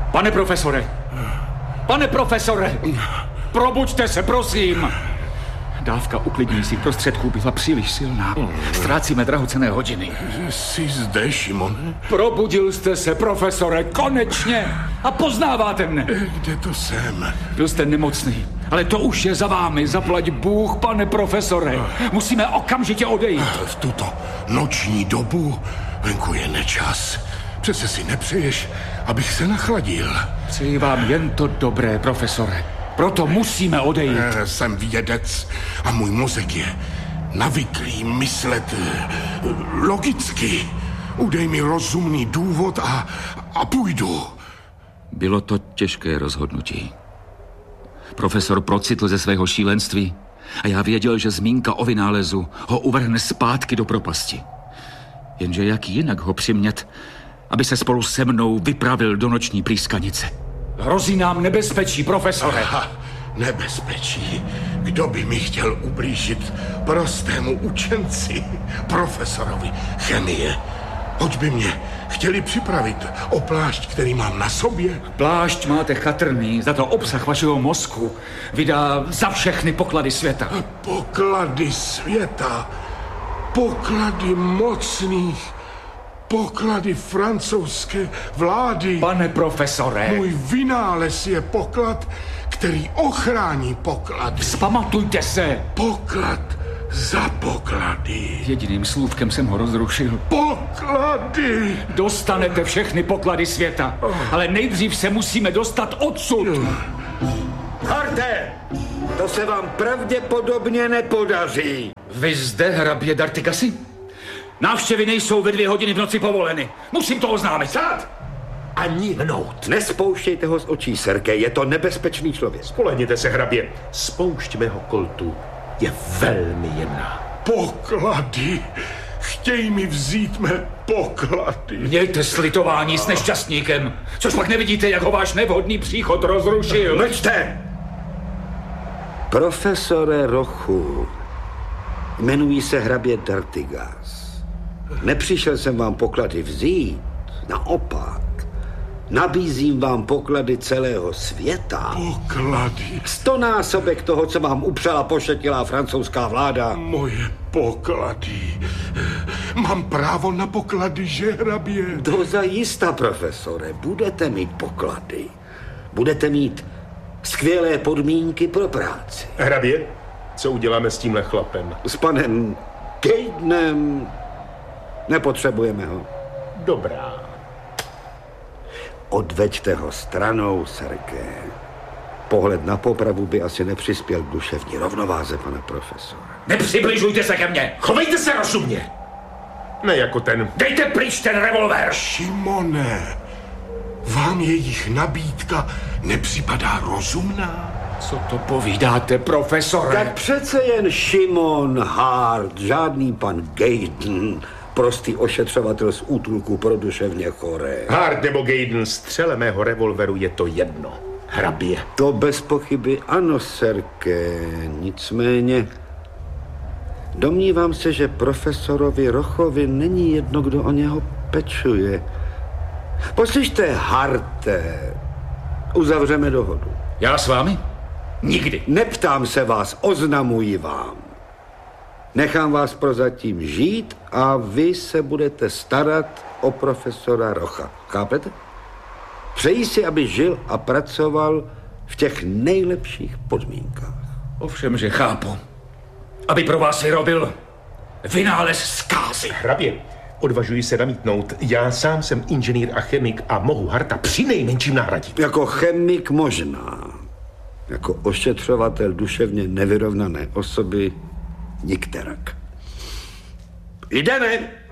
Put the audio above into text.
Pane profesore! Pane profesore! Probuďte se, prosím! Dávka uklidňujících prostředků byla příliš silná. Ztrácíme drahocenné hodiny. Jsi zde, Šimone? Probudil jste se, profesore, konečně! A poznáváte mne. Kde to jsem? Byl jste nemocný, ale to už je za vámi. Zaplať Bůh, pane profesore. Musíme okamžitě odejít. V tuto noční dobu venku je nečas. Přece si nepřeješ, abych se nachladil. Přeji vám jen to dobré, profesore. Proto musíme odejít. Jsem vědec a můj mozek je navyklý myslet logicky. Udej mi rozumný důvod a půjdu. Bylo to těžké rozhodnutí. Profesor procitl ze svého šílenství a já věděl, že zmínka o vynálezu ho uvrhne zpátky do propasti. Jenže jak jinak ho přimět, aby se spolu se mnou vypravil do noční prýskanice? Hrozí nám nebezpečí, profesore. Aha, nebezpečí. Kdo by mi chtěl ublížit prostému učenci, profesorovi chemie? Hoď by mě chtěli připravit o plášť, který mám na sobě. Plášť máte chatrný, za to obsah vašeho mozku vydá za všechny poklady světa. Poklady světa, poklady mocných, poklady francouzské vlády. Pane profesore. Můj vynález je poklad, který ochrání poklady. Vzpamatujte se. Poklad za poklady. Jediným slůvkem jsem ho rozrušil. Poklady! Dostanete všechny poklady světa, ale nejdřív se musíme dostat odsud. Harte! To se vám pravděpodobně nepodaří. Vy zde, hrabě d'Artigasi? Návštěvy nejsou ve 2 hodiny v noci povoleny. Musím to oznámit. Stát! Ani hnout. Nespouštějte ho z očí, Serke, je to nebezpečný člověk. Spolehněte se, hrabě. Spoušť mého koltu je velmi jemná. Poklady! Chtějí mi vzít mé poklady. Mějte slitování s nešťastníkem, což pak nevidíte, jak ho váš nevhodný příchod rozrušil. Mlčte! Profesore Rochu, jmenuji se hrabě d'Artigas. Nepřišel jsem vám poklady vzít, naopak. Nabízím vám poklady celého světa. Poklady. 100násobek toho, co vám upřela pošetilá francouzská vláda. Moje poklady. Mám právo na poklady, že, hrabě? Dozajista, profesore, budete mít poklady. Budete mít skvělé podmínky pro práci. Hrabě, co uděláme s tímhle chlapem? S panem Gaydenem nepotřebujeme ho. Dobrá. Odveďte ho stranou, Serke. Pohled na popravu by asi nepřispěl k duševní rovnováze, pane profesore. Nepřibližujte se ke mně. Chovejte se rozumně. Ne jako ten. Dejte pryč ten revolver. Šimone, vám jejich nabídka nepřipadá rozumná? Co to povídáte, profesore? Tak přece jen Šimon Hart, žádný pan Gayden, prostý ošetřovatel z útulku pro duševně choré. Hart nebo Gayden, střele mého revolveru je to jedno. Hrabě. To bez pochyby ano, Serke, nicméně domnívám se, že profesorovi Rochovi není jedno, kdo o něho pečuje. Poslyšte, Harte, uzavřeme dohodu. Já s vámi? Nikdy. Neptám se vás, oznamuji vám. Nechám vás prozatím žít a vy se budete starat o profesora Rocha. Chápete? Přeji si, aby žil a pracoval v těch nejlepších podmínkách. Ovšem, že chápu. Aby pro vás vyrobil vynález zkázy. Hrabě, odvažuji se namítnout. Já sám jsem inženýr a chemik a mohu Harta přinejmenším nahradit. Jako chemik možná. Jako ošetřovatel duševně nevyrovnané osoby nikterak. Jdeme!